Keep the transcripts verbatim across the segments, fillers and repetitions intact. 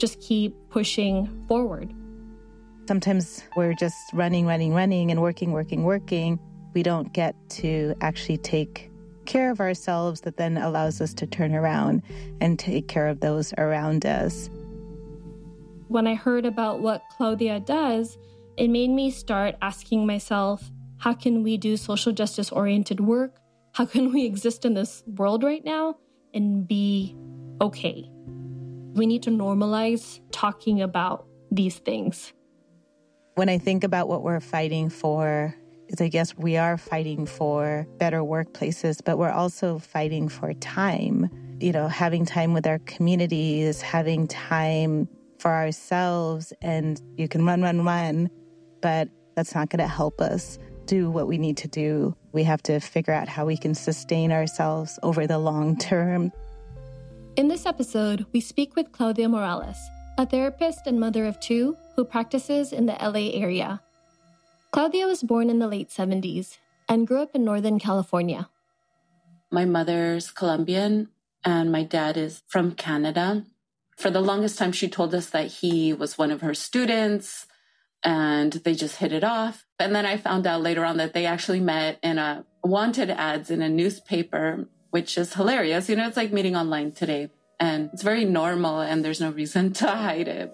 just keep pushing forward. Sometimes we're just running, running, running and working, working, working. We don't get to actually take care of ourselves that then allows us to turn around and take care of those around us. When I heard about what Claudia does, it made me start asking myself, how can we do social justice-oriented work? How can we exist in this world right now and be okay? We need to normalize talking about these things. When I think about what we're fighting for, is I guess we are fighting for better workplaces, but we're also fighting for time. You know, having time with our communities, having time for ourselves, and you can run, run, run, but that's not going to help us do what we need to do. We have to figure out how we can sustain ourselves over the long term. In this episode, we speak with Claudia Morales, a therapist and mother of two who practices in the L A area. Claudia was born in the late seventies and grew up in Northern California. My mother's Colombian and my dad is from Canada. For the longest time, she told us that he was one of her students and they just hit it off. And then I found out later on that they actually met in a wanted ads in a newspaper, which is hilarious. You know, it's like meeting online today and it's very normal and there's no reason to hide it.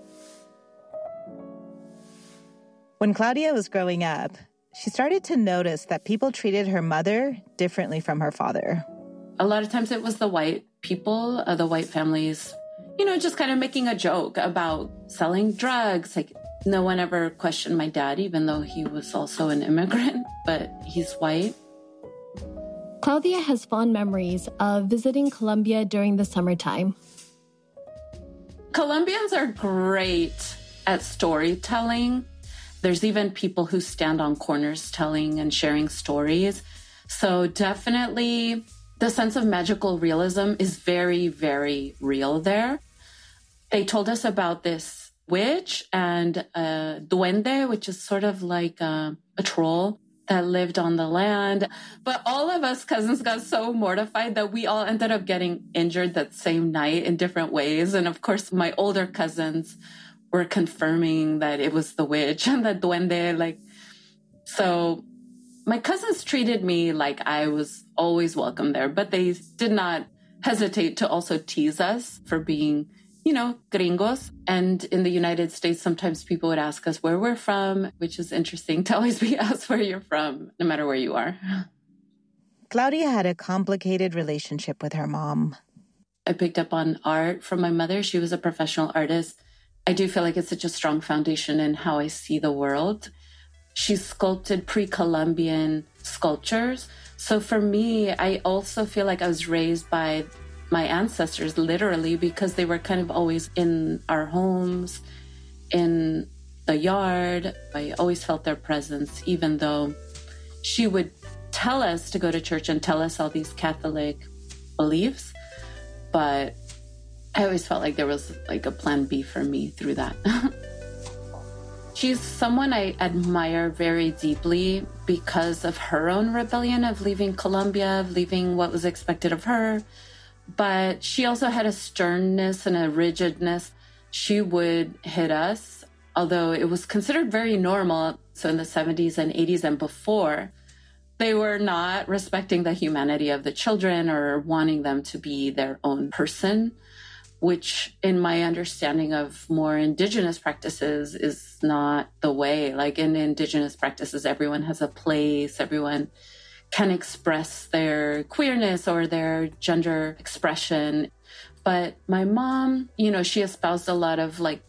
When Claudia was growing up, she started to notice that people treated her mother differently from her father. A lot of times it was the white people, uh, the white families, you know, just kind of making a joke about selling drugs. Like no one ever questioned my dad, even though he was also an immigrant, but he's white. Claudia has fond memories of visiting Colombia during the summertime. Colombians are great at storytelling. There's even people who stand on corners telling and sharing stories. So definitely the sense of magical realism is very, very real there. They told us about this witch and a duende, which is sort of like a, a troll that lived on the land. But all of us cousins got so mortified that we all ended up getting injured that same night in different ways. And of course, my older cousins were confirming that it was the witch and the duende. Like, so my cousins treated me like I was always welcome there, but they did not hesitate to also tease us for being, you know, gringos. And in the United States, sometimes people would ask us where we're from, which is interesting to always be asked where you're from, no matter where you are. Claudia had a complicated relationship with her mom. I picked up on art from my mother. She was a professional artist. I do feel like it's such a strong foundation in how I see the world. She sculpted pre-Columbian sculptures. So for me, I also feel like I was raised by my ancestors, literally, because they were kind of always in our homes, in the yard. I always felt their presence, even though she would tell us to go to church and tell us all these Catholic beliefs. But I always felt like there was like a plan B for me through that. She's someone I admire very deeply because of her own rebellion of leaving Colombia, of leaving what was expected of her. But she also had a sternness and a rigidness. She would hit us, although it was considered very normal. So in the seventies and eighties and before, they were not respecting the humanity of the children or wanting them to be their own person, which in my understanding of more indigenous practices is not the way. Like in indigenous practices, everyone has a place, everyone can express their queerness or their gender expression. But my mom, you know, she espoused a lot of like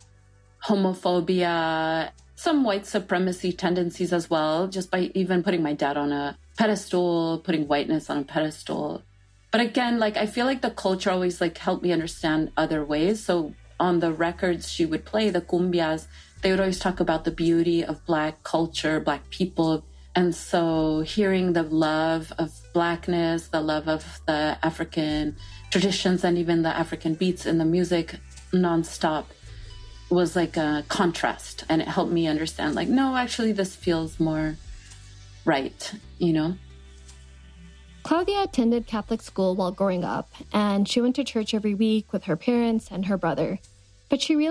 homophobia, some white supremacy tendencies as well, just by even putting my dad on a pedestal, putting whiteness on a pedestal. But again, like, I feel like the culture always like helped me understand other ways. So on the records she would play, the cumbias, they would always talk about the beauty of Black culture, Black people. And so hearing the love of Blackness, the love of the African traditions, and even the African beats in the music nonstop was like a contrast. And it helped me understand, like, no, actually, this feels more right, you know? Claudia attended Catholic school while growing up, and she went to church every week with her parents and her brother. But she realized